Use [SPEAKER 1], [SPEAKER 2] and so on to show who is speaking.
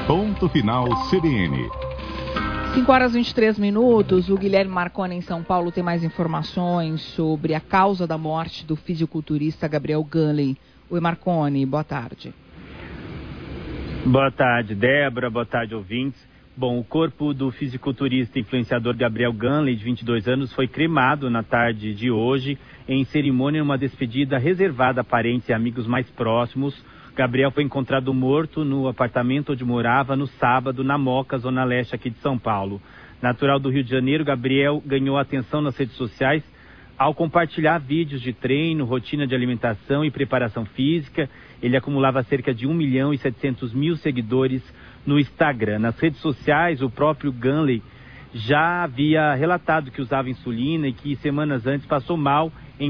[SPEAKER 1] Ponto Final CBN.
[SPEAKER 2] 5h23. O Guilherme Marconi, em São Paulo, tem mais informações sobre a causa da morte do fisiculturista Gabriel Ganley. Oi, Marconi, boa tarde.
[SPEAKER 3] Boa tarde, Débora. Boa tarde, ouvintes. Bom, o corpo do fisiculturista e influenciador Gabriel Ganley, de 22 anos, foi cremado na tarde de hoje em cerimônia numa despedida reservada a parentes e amigos mais próximos. Gabriel foi encontrado morto no apartamento onde morava no sábado, na Moca, zona leste aqui de São Paulo. Natural do Rio de Janeiro, Gabriel ganhou atenção nas redes sociais ao compartilhar vídeos de treino, rotina de alimentação e preparação física. Ele acumulava cerca de 1.700.000 seguidores no Instagram. Nas redes sociais, o próprio Ganley já havia relatado que usava insulina e que semanas antes passou mal em